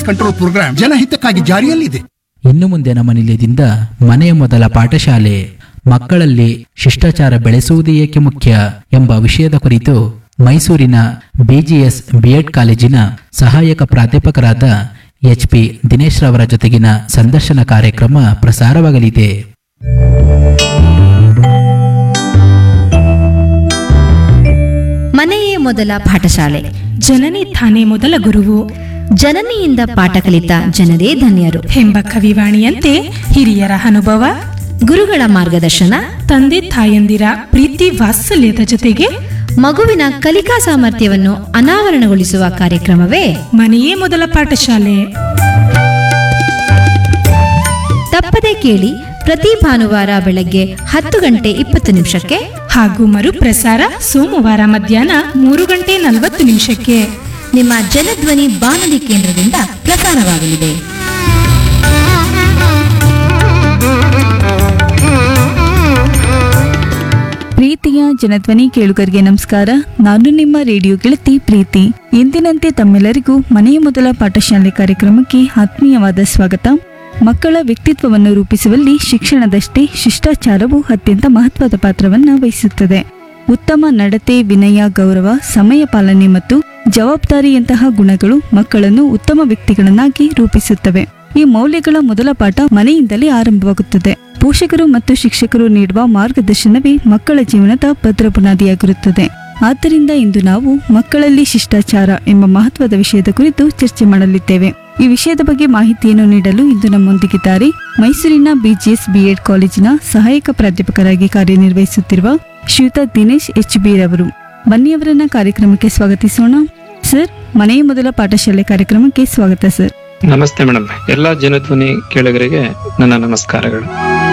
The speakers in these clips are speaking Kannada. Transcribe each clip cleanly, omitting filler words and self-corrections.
ಕಂಟ್ರೋಲ್ ಪ್ರೋಗ್ರಾಂ ಜನಹಿತಕ್ಕಾಗಿ ಜಾರಿಯಲ್ಲಿದೆ. ಇನ್ನು ಮುಂದೆ ನಮ್ಮ ನಿಲಯದಿಂದ ಮನೆಯ ಮೊದಲ ಪಾಠಶಾಲೆ ಮಕ್ಕಳಲ್ಲಿ ಶಿಷ್ಟಾಚಾರ ಬೆಳೆಸುವುದು ಏಕೆ ಮುಖ್ಯ ಎಂಬ ವಿಷಯದ ಕುರಿತು ಮೈಸೂರಿನ ಬಿಜಿಎಸ್ ಬಿಎಡ್ ಕಾಲೇಜಿನ ಸಹಾಯಕ ಪ್ರಾಧ್ಯಾಪಕರಾದ ಎಚ್.ಪಿ. ದಿನೇಶ್ ರವರ ಜೊತೆಗಿನ ಸಂದರ್ಶನ ಕಾರ್ಯಕ್ರಮ ಪ್ರಸಾರವಾಗಲಿದೆ. ಮನೆಯೇ ಮೊದಲ ಪಾಠಶಾಲೆ, ಜನನಿ ತಾನೇ ಮೊದಲ ಗುರುವು, ಜನನಿಯಿಂದ ಪಾಠ ಕಲಿತ ಜನರೇ ಧನ್ಯರು ಎಂಬ ಕವಿವಾಣಿಯಂತೆ ಹಿರಿಯರ ಅನುಭವ, ಗುರುಗಳ ಮಾರ್ಗದರ್ಶನ, ತಂದೆ ತಾಯಂದಿರ ಪ್ರೀತಿ ವಾತ್ಸಲ್ಯದ ಜೊತೆಗೆ ಮಗುವಿನ ಕಲಿಕಾ ಸಾಮರ್ಥ್ಯವನ್ನು ಅನಾವರಣಗೊಳಿಸುವ ಕಾರ್ಯಕ್ರಮವೇ ಮನೆಯೇ ಮೊದಲ ಪಾಠಶಾಲೆ. ತಪ್ಪದೆ ಕೇಳಿ ಪ್ರತಿ ಭಾನುವಾರ ಬೆಳಗ್ಗೆ 10:20 ಹಾಗೂ ಮರುಪ್ರಸಾರ ಸೋಮವಾರ ಮಧ್ಯಾಹ್ನ 3:40 ನಿಮ್ಮ ಜನಧ್ವನಿ ಬಾನುಲಿ ಕೇಂದ್ರದಿಂದ ಪ್ರಸಾರವಾಗಲಿದೆ. ಪ್ರೀತಿಯ ಜನಧ್ವನಿ ಕೇಳುಗರಿಗೆ ನಮಸ್ಕಾರ. ನಾನು ನಿಮ್ಮ ರೇಡಿಯೋ ಗೆಳತಿ ಪ್ರೀತಿ. ಎಂದಿನಂತೆ ತಮ್ಮೆಲ್ಲರಿಗೂ ಮನೆಯ ಮೊದಲ ಪಾಠಶಾಲೆ ಕಾರ್ಯಕ್ರಮಕ್ಕೆ ಆತ್ಮೀಯವಾದ ಸ್ವಾಗತ. ಮಕ್ಕಳ ವ್ಯಕ್ತಿತ್ವವನ್ನು ರೂಪಿಸುವಲ್ಲಿ ಶಿಕ್ಷಣದಷ್ಟೇ ಶಿಷ್ಟಾಚಾರವು ಅತ್ಯಂತ ಮಹತ್ವದ ಪಾತ್ರವನ್ನು ವಹಿಸುತ್ತದೆ. ಉತ್ತಮ ನಡತೆ, ವಿನಯ, ಗೌರವ, ಸಮಯ ಪಾಲನೆ ಮತ್ತು ಜವಾಬ್ದಾರಿಯಂತಹ ಗುಣಗಳು ಮಕ್ಕಳನ್ನು ಉತ್ತಮ ವ್ಯಕ್ತಿಗಳನ್ನಾಗಿ ರೂಪಿಸುತ್ತವೆ. ಈ ಮೌಲ್ಯಗಳ ಮೊದಲ ಪಾಠ ಮನೆಯಿಂದಲೇ ಆರಂಭವಾಗುತ್ತದೆ. ಪೋಷಕರು ಮತ್ತು ಶಿಕ್ಷಕರು ನೀಡುವ ಮಾರ್ಗದರ್ಶನವೇ ಮಕ್ಕಳ ಜೀವನದ ಭದ್ರ ಬುನಾದಿಯಾಗಿರುತ್ತದೆ. ಆದ್ದರಿಂದ ಇಂದು ನಾವು ಮಕ್ಕಳಲ್ಲಿ ಶಿಷ್ಟಾಚಾರ ಎಂಬ ಮಹತ್ವದ ವಿಷಯದ ಕುರಿತು ಚರ್ಚೆ ಮಾಡಲಿದ್ದೇವೆ. ಈ ವಿಷಯದ ಬಗ್ಗೆ ಮಾಹಿತಿಯನ್ನು ನೀಡಲು ಇಂದು ನಮ್ಮೊಂದಿಗಿದ್ದಾರೆ ಮೈಸೂರಿನ ಬಿಜಿಎಸ್ ಬಿಎಡ್ ಕಾಲೇಜಿನ ಸಹಾಯಕ ಪ್ರಾಧ್ಯಾಪಕರಾಗಿ ಕಾರ್ಯನಿರ್ವಹಿಸುತ್ತಿರುವ ಶ್ರೀಯುತ ದಿನೇಶ್ ಎಚ್.ಬಿ. ರವರು. ಬನ್ನಿ ಅವರನ್ನ ಕಾರ್ಯಕ್ರಮಕ್ಕೆ ಸ್ವಾಗತಿಸೋಣ. ಸರ್, ಮನೆಯ ಮೊದಲ ಪಾಠಶಾಲೆ ಕಾರ್ಯಕ್ರಮಕ್ಕೆ ಸ್ವಾಗತ ಸರ್. ನಮಸ್ತೆ ಮೇಡಮ್. ಎಲ್ಲಾ ಜನಧ್ವನಿ ಕೇಳುಗರಿಗೆ ನನ್ನ ನಮಸ್ಕಾರಗಳು.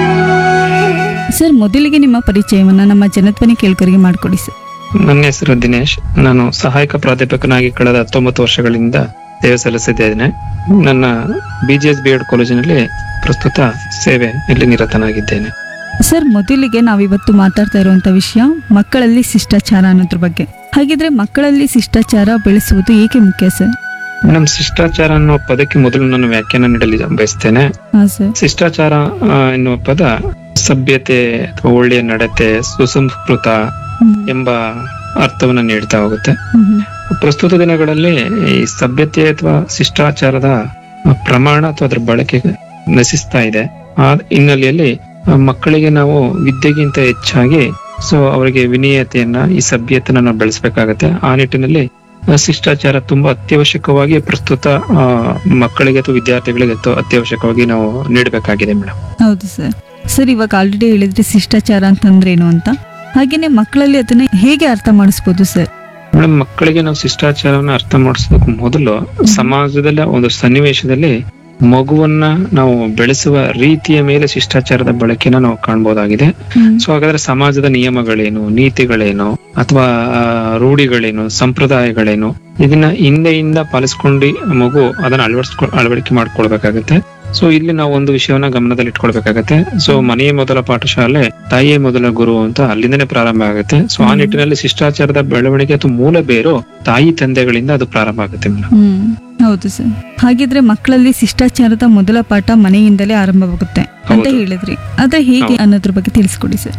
ಸರ್, ಮೊದಲಿಗೆ ನಿಮ್ಮ ಪರಿಚಯವನ್ನ ನಮ್ಮ ಜನಧ್ವನಿ ಕೇಳುಗರಿಗೆ ಮಾಡಿಕೊಡಿ ಸರ್. ನನ್ನ ಹೆಸರು ದಿನೇಶ್. ನಾನು ಸಹಾಯಕ ಪ್ರಾಧ್ಯಾಪಕನಾಗಿ ಕಳೆದ 19 ವರ್ಷಗಳಿಂದ ಸೇವೆ ಸಲ್ಲಿಸಿದ್ದೇನೆ. ನನ್ನ ಬಿಜಿಎಸ್ ಬಿಎಡ್ ಕಾಲೇಜಿನಲ್ಲಿ ಪ್ರಸ್ತುತ ಸೇವೆಯಲ್ಲಿ ನಿರತನಾಗಿದ್ದೇನೆ. ಸರ್, ಮೊದಲಿಗೆ ನಾವಿವತ್ತು ಮಾತಾಡ್ತಾ ಇರುವಂತ ವಿಷಯ ಮಕ್ಕಳಲ್ಲಿ ಶಿಷ್ಟಾಚಾರ ಅನ್ನೋದ್ರ ಬಗ್ಗೆ. ಹಾಗಿದ್ರೆ ಮಕ್ಕಳಲ್ಲಿ ಶಿಷ್ಟಾಚಾರ ಬೆಳೆಸುವುದು ಏಕೆ ಮುಖ್ಯ ಸರ್? ಮೇಡಮ್, ಶಿಷ್ಟಾಚಾರ ಅನ್ನುವ ಪದಕ್ಕೆ ಮೊದಲು ನಾನು ವ್ಯಾಖ್ಯಾನ ನೀಡಲು ಬಯಸ್ತೇನೆ. ಶಿಷ್ಟಾಚಾರ ಎನ್ನುವ ಪದ ಸಭ್ಯತೆ ಅಥವಾ ಒಳ್ಳೆಯ ನಡತೆ, ಸುಸಂಸ್ಕೃತ ಎಂಬ ಅರ್ಥವನ್ನ ನೀಡ್ತಾ ಹೋಗುತ್ತೆ. ಪ್ರಸ್ತುತ ದಿನಗಳಲ್ಲಿ ಈ ಸಭ್ಯತೆ ಅಥವಾ ಶಿಷ್ಟಾಚಾರದ ಪ್ರಮಾಣ ಅಥವಾ ಅದರ ಬಳಕೆ ನಶಿಸ್ತಾ ಇದೆ. ಆ ಹಿನ್ನೆಲೆಯಲ್ಲಿ ಮಕ್ಕಳಿಗೆ ನಾವು ವಿದ್ಯೆಗಿಂತ ಹೆಚ್ಚಾಗಿ ಅವರಿಗೆ ವಿನಯತೆಯನ್ನ, ಈ ಸಭ್ಯತೆಯನ್ನ ನಾವು ಬೆಳೆಸಬೇಕಾಗತ್ತೆ. ಆ ನಿಟ್ಟಿನಲ್ಲಿ ಶಿಷ್ಟಾಚಾರ ತುಂಬಾ ಅತ್ಯವಶ್ಯಕವಾಗಿ ಪ್ರಸ್ತುತ ಮಕ್ಕಳಿಗೆ ಅಥವಾ ವಿದ್ಯಾರ್ಥಿಗಳಿಗೆ ಅತ್ಯವಶ್ಯಕವಾಗಿ ನಾವು ನೀಡಬೇಕಾಗಿದೆ ಮೇಡಮ್. ಹೌದು ಸರ್. ಸರ್, ಇವಾಗ ಆಲ್ರೆಡಿ ಹೇಳಿದ್ರೆ ಶಿಷ್ಟಾಚಾರ ಅಂತಂದ್ರೇನು ಅಂತ. ಹಾಗೇನೆ ಮಕ್ಕಳಲ್ಲಿ ಅದನ್ನ ಹೇಗೆ ಅರ್ಥ ಮಾಡಿಸ್ಬೋದು ಸರ್? ಮೇಡಮ್, ಮಕ್ಕಳಿಗೆ ನಾವು ಶಿಷ್ಟಾಚಾರವನ್ನ ಅರ್ಥ ಮಾಡಿಸೋದಕ್ಕೂ ಮೊದಲು ಸಮಾಜದಲ್ಲಿ ಒಂದು ಸನ್ನಿವೇಶದಲ್ಲಿ ಮಗುವನ್ನ ನಾವು ಬೆಳೆಸುವ ರೀತಿಯ ಮೇಲೆ ಶಿಷ್ಟಾಚಾರದ ಬಳಕೆನ ನಾವು ಕಾಣಬಹುದಾಗಿದೆ. ಹಾಗಾದ್ರೆ ಸಮಾಜದ ನಿಯಮಗಳೇನು, ನೀತಿಗಳೇನು, ಅಥವಾ ರೂಢಿಗಳೇನು, ಸಂಪ್ರದಾಯಗಳೇನು, ಇದನ್ನ ಹಿಂದೆಯಿಂದ ಪಾಲಿಸ್ಕೊಂಡು ಮಗು ಅದನ್ನ ಅಳವಡಿಕೆ ಮಾಡ್ಕೊಳ್ಬೇಕಾಗತ್ತೆ. ಇಲ್ಲಿ ನಾವು ಒಂದು ವಿಷಯವನ್ನ ಗಮನದಲ್ಲಿ ಇಟ್ಕೊಳ್ಬೇಕಾಗತ್ತೆ. ಮನೆಯೇ ಮೊದಲ ಪಾಠಶಾಲೆ, ತಾಯಿಯೇ ಮೊದಲ ಗುರು ಅಂತ ಅಲ್ಲಿಂದನೇ ಪ್ರಾರಂಭ ಆಗುತ್ತೆ. ಆ ನಿಟ್ಟಿನಲ್ಲಿ ಶಿಷ್ಟಾಚಾರದ ಬೆಳವಣಿಗೆ ಅಥವಾ ಮೂಲ ಬೇರು ತಾಯಿ ತಂದೆಗಳಿಂದ ಅದು ಪ್ರಾರಂಭ ಆಗುತ್ತೆ ಮೇಡಮ್. ಹೌದು ಸರ್. ಹಾಗಿದ್ರೆ ಮಕ್ಕಳಲ್ಲಿ ಶಿಷ್ಟಾಚಾರದ ಮೊದಲ ಪಾಠ ಮನೆಯಿಂದಲೇ ಆರಂಭವಾಗುತ್ತೆ ಅಂತ ಹೇಳಿದ್ರಿ. ಅದ ಹೇಗೆ ಅನ್ನೋದ್ರ ಬಗ್ಗೆ ತಿಳಿಸ್ಕೊಡಿ ಸರ್.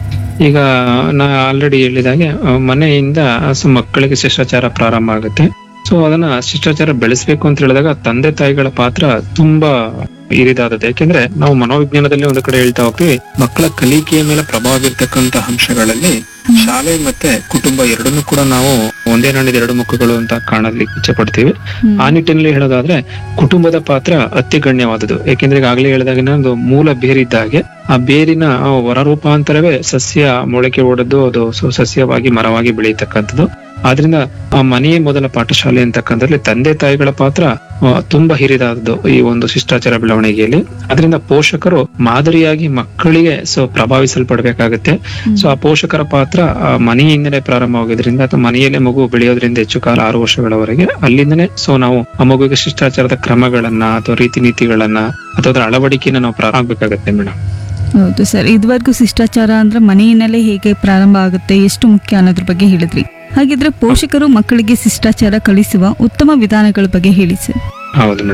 ಈಗ ನಾ ಆಲ್ರೆಡಿ ಹೇಳಿದಾಗೆ ಮನೆಯಿಂದ ಮಕ್ಕಳಿಗೆ ಶಿಷ್ಟಾಚಾರ ಪ್ರಾರಂಭ ಆಗುತ್ತೆ. ಅದನ್ನ ಶಿಷ್ಟಾಚಾರ ಬೆಳೆಸಬೇಕು ಅಂತ ಹೇಳಿದಾಗ ತಂದೆ ತಾಯಿಗಳ ಪಾತ್ರ ತುಂಬಾ ಹಿರಿದಾದದ್ದು. ಯಾಕೆಂದ್ರೆ ನಾವು ಮನೋವಿಜ್ಞಾನದಲ್ಲಿ ಒಂದು ಕಡೆ ಹೇಳ್ತಾ ಹೋಗ್ತೀವಿ, ಮಕ್ಕಳ ಕಲಿಕೆಯ ಮೇಲೆ ಪ್ರಭಾವ ಬೀರ್ತಕ್ಕಂತ ಅಂಶಗಳಲ್ಲಿ ಶಾಲೆ ಮತ್ತೆ ಕುಟುಂಬ ಎರಡನ್ನೂ ಕೂಡ ನಾವು ಒಂದೇ ನಾಣ್ಯದ ಎರಡು ಮುಖಗಳು ಅಂತ ಕಾಣಲಿಕ್ಕೆ ಇಚ್ಛೆ ಪಡ್ತೀವಿ. ಆ ನಿಟ್ಟಿನಲ್ಲಿ ಹೇಳೋದಾದ್ರೆ ಕುಟುಂಬದ ಪಾತ್ರ ಅತಿ ಗಣ್ಯವಾದದ್ದು. ಯಾಕೆಂದ್ರೆ ಈಗಾಗಲೇ ಹೇಳಿದಾಗ ಒಂದು ಮೂಲ ಬೇರಿದ್ದಾಗೆ ಆ ಬೇರಿನ ಹೊರ ರೂಪಾಂತರವೇ ಸಸ್ಯ ಮೊಳಕೆ ಒಡೆದು ಅದು ಸಸ್ಯವಾಗಿ ಮರವಾಗಿ ಬೆಳೆಯತಕ್ಕಂಥದ್ದು. ಆದ್ರಿಂದ ಆ ಮನೆಯೇ ಮೊದಲ ಪಾಠಶಾಲೆ ಅಂತಕ್ಕಂಥದ್ರಲ್ಲಿ ತಂದೆ ತಾಯಿಗಳ ಪಾತ್ರ ತುಂಬಾ ಹಿರಿದಾದದ್ದು ಈ ಒಂದು ಶಿಷ್ಟಾಚಾರ ಬೆಳವಣಿಗೆಯಲ್ಲಿ. ಅದರಿಂದ ಪೋಷಕರು ಮಾದರಿಯಾಗಿ ಮಕ್ಕಳಿಗೆ ಪ್ರಭಾವಿಸಲ್ಪಡ್ಬೇಕಾಗತ್ತೆ. ಆ ಪೋಷಕರ ಪಾತ್ರ ಮನೆಯಿಂದಲೇ ಪ್ರಾರಂಭವಾಗಿದ್ರಿಂದ ಅಥವಾ ಮನೆಯಲ್ಲೇ ಮಗು ಬೆಳೆಯೋದ್ರಿಂದ ಹೆಚ್ಚು ಕಾಲ 6 ವರ್ಷಗಳವರೆಗೆ ಅಲ್ಲಿಂದನೇ ನಾವು ಆ ಮಗುವಿಗೆ ಶಿಷ್ಟಾಚಾರದ ಕ್ರಮಗಳನ್ನ ಅಥವಾ ರೀತಿ ನೀತಿಗಳನ್ನ ಅಥವಾ ಅದರ ಅಳವಡಿಕೆಯನ್ನ ನಾವು ಪ್ರಾರಂಭ ಆಗ್ಬೇಕಾಗತ್ತೆ ಮೇಡಮ್. ಹೌದು ಸರ್. ಇದುವರೆಗೂ ಶಿಷ್ಟಾಚಾರ ಅಂದ್ರೆ ಮನೆಯಿಂದಲೇ ಹೇಗೆ ಪ್ರಾರಂಭ ಆಗುತ್ತೆ, ಎಷ್ಟು ಮುಖ್ಯ ಅನ್ನೋದ್ರ ಬಗ್ಗೆ ಹೇಳಿದ್ರಿ. ಹಾಗಿದ್ರೆ ಪೋಷಕರು ಮಕ್ಕಳಿಗೆ ಶಿಷ್ಟಾಚಾರ ಕಲಿಸುವ ಉತ್ತಮ ವಿಧಾನಗಳ ಬಗ್ಗೆ ಹೇಳಿ ಸರ್. ಹೌದು ಮೇಡಮ್.